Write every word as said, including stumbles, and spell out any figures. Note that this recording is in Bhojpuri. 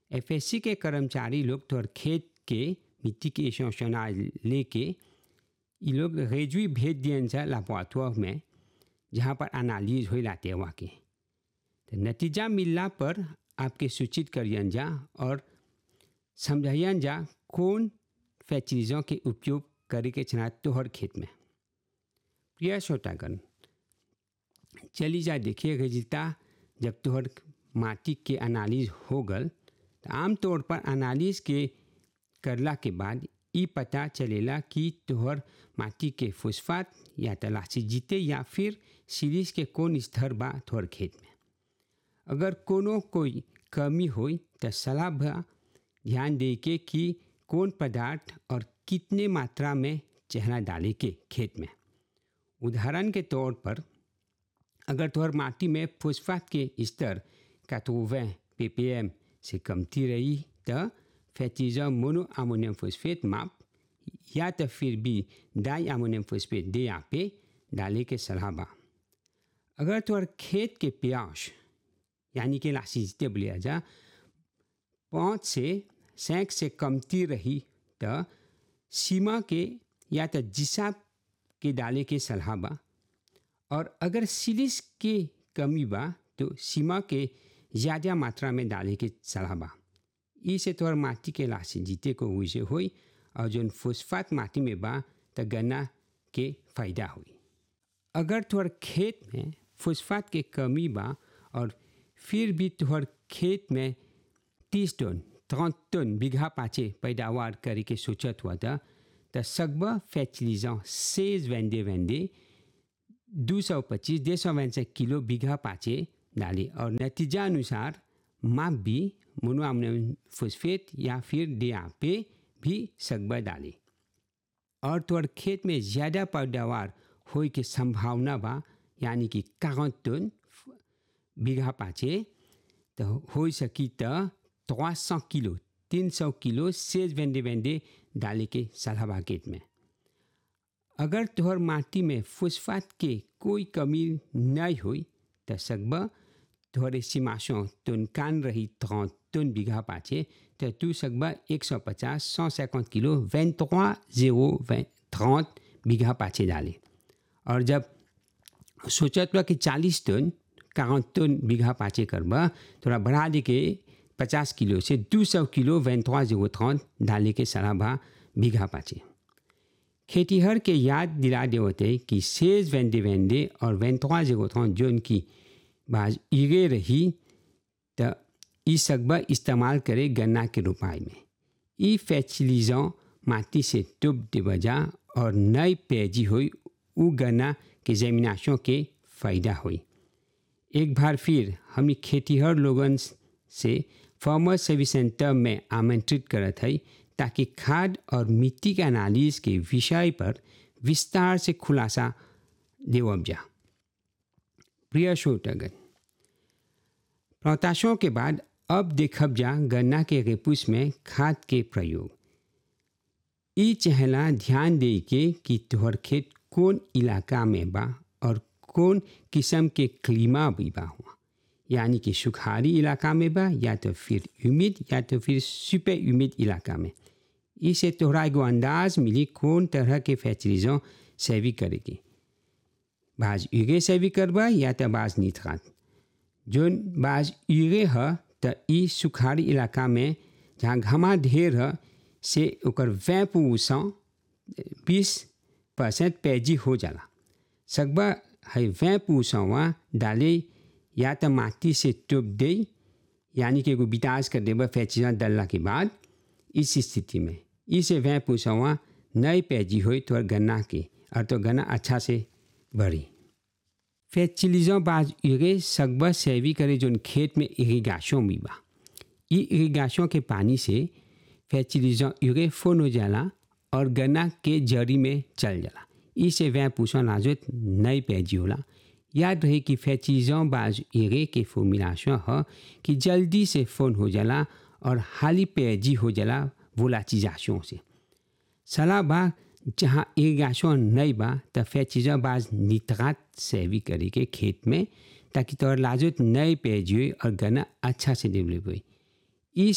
एफएससी के कर्मचारी लोग तोहर खेत के मिट्टी के एशोशना लेके ये लोग रेजुई भेज दियन जा लापवाथुआ में जहाँ पर एनालिज हो लाते हुआ के तो नतीजा मिलला पर आपके सूचित करियन जा और समझाइयन जा कौन फैचीज़ों के उपयोग करे के चना तोहर खेत में। प्रिय श्रोतागण, चली जा देखिए गजिता जब तोहर माटी के एनालिज हो गल तो आमतौर पर एनालिज के करला के बाद ये पता चलेला कि तोहर माटी के फॉस्फेट या तलाशी जीते या फिर सीरीज के कौन स्तर बा तोहर खेत में। अगर कोनो कोई कमी होई तो सलाह बा ध्यान दे के कि कौन पदार्थ और कितने मात्रा में चहना डाले के खेत में। उदाहरण के तौर पर अगर तोहर माटी में फॉस्फेट के स्तर नब्बे पीपीएम से कमती रही तो फैचीज़ा मोनो अमोनियम फॉस्फेट माप या तो फिर भी di ammonium phosphate D A P डाले के सलाह बा। अगर तोहर खेत के पीएच यानी कि लासिजिते बोलिया जा पाँच से सैंक से कमती रही तो सीमा के या तो जिसा के डाले के सलाह बा। और अगर सिलिस के कमी बा तो सीमा के ज़्यादा मात्रा में डाले के सलाह बा। इसे तोहर माटी के लासिजिते को वजह हुई और जो फॉस्फेट माटी में बा तो गन्ना के फायदा हुई। अगर तोहर खेत में फॉस्फेट के कमी बा और फिर भी तोहर खेत में तीस टन तीस टन बीघा पाचे पैदावार करे के सोचत हुआ था तो सगबा फैचलीजा सेज वेंदे वेंदे दो सौ पच्चीस दो सौ उनसठ किलो बीघा पाचे डाले और नतीजा अनुसार माप भी मोनो अमोनियम फॉस्फेट या फिर डी ए पी भी सगबा डाले। और तोहर खेत में ज़्यादा पैदावार होए के संभावना बा यानी कि चालीस टन बीघा पाचे तो हो सकी तो तीन सौ किलो तीन सौ किलो सेज वेंदे वेंदे डाले के सलाह बा खेत में। अगर तोहर माटी में फॉस्फेट के कोई कमी नहीं हुई तो सगबा तोहर सीमाशों तुन कान रही तीस टन बीघा पाचे तो तू सगबा एक सौ पचास सौ सैकंठ किलो तेईस जीरो तीस बीघा पाचे डाले। और जब सोचत बा कि चालीस टन चालीस टन बीघा पाचे करबा थोड़ा बढ़ा दे के पचास किलो से दो सौ किलो तेईस जीरो तीस डाले के सलाह बा बीघा पाचे। खेतीहर के याद दिला देवते कि सेज वेंदे वेंदे और तेईस जीरो तीस जोन की बाज इगे रही तो ई सगबा इस्तेमाल करे गन्ना के रोपाई में। ई फैचलीजा माटी से टुब दे बजा और नई पैजी हुई उ गन्ना के जमीनाशों के फायदा हुई। एक बार फिर हम खेतीहर लोगन से फार्मर सर्विस सेंटर में आमंत्रित करत है ताकि खाद और मिट्टी के एनालिसिस के विषय पर विस्तार से खुलासा देवब जा। प्रिय श्रोतागण, प्रत्याशों के बाद अब देखब जा गन्ना के रेपुस में खाद के प्रयोग। ई चहला ध्यान दे के कि तोहर खेत कौन इलाका में बा और कौन किस्म के क्लीमा भी बा हुआ, यानी कि सुखारी इलाका में बा या तो फिर ह्यूमिड या तो फिर सुपर ह्यूमिड इलाका में। इसे तोहरा एगो अंदाज मिली कौन तरह के फैचरीजों सेवी करेगी। बाज यूरे सेवी करबा या तो बाज नित्रात। जोन बाज यूरे है तो ई सुखारी इलाका में जहाँ घमा ढेर है से ओकर वै पूसा बीस परसेंट पैजी हो जाला। सगबा है वै पूसा डाले या तो माटी से टुब दे यानी कि एगो बिताज कर देबा फैचरीजा डालला के बाद। इस स्थिति में इसे वै पूसा नई पैजी हुई तो गन्ना के और तो गन्ना अच्छा से बढ़ी। फैचलीजा बाज यूरे सगबा सेवी करे जोन खेत में इरिगेशन भी बा। ये इरिगेशन के पानी से फैचलीजा यूरे फोन हो जाला और गन्ना के जड़ी में चल जाला। इसे वह पूछा नाजुत नई पैजी होला। याद रहे कि फैचलीजा बाज यूरे के फॉर्मुलेशन है कि जल्दी से फोन हो जाला और हाली पैजी हो जाला वोलाटिजाशन से। सलाह बा जहाँ इरिगेशन नहीं बा तो फैचलीजा बाज नित्रात सेवी करे के खेत में ताकि तोहर लाजुत नई पैजी हुई और गन्ना अच्छा से डेवलप हुई।